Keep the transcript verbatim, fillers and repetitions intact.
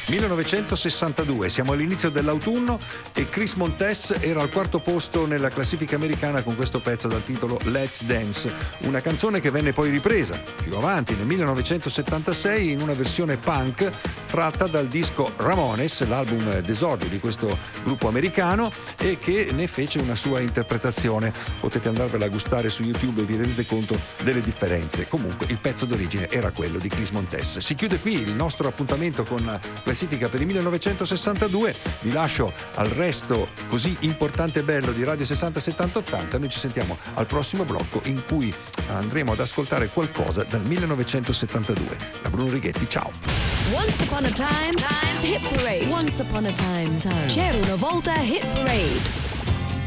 millenovecentosessantadue, siamo all'inizio dell'autunno e Chris Montes era al quarto posto nella classifica americana con questo pezzo dal titolo Let's Dance, una canzone che venne poi ripresa più avanti nel millenovecentosettantasei in una versione punk tratta dal disco Ramones, l'album d'esordio di questo gruppo americano, e che ne fece una sua interpretazione. Potete andarvela a gustare su YouTube e vi rendete conto delle differenze. Comunque il pezzo d'origine era quello di Chris Montes. Si chiude qui il nostro appuntamento con la classifica per il millenovecentosessantadue. Vi lascio al resto così importante e bello di Radio sessanta settanta ottanta. Noi ci sentiamo al prossimo blocco in cui andremo ad ascoltare qualcosa dal millenovecentosettantadue. Da Bruno Righetti, ciao. Once upon a time, time, hit parade. Once upon a time, time. C'era una volta hit parade.